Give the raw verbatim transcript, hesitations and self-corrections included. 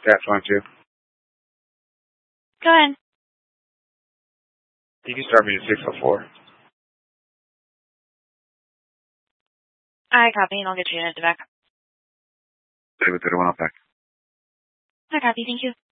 Cat twenty-two. Go ahead. You can start me at six oh four. I copy, and I'll get you in at the back. David thirty-one, I'll back. I copy, thank you.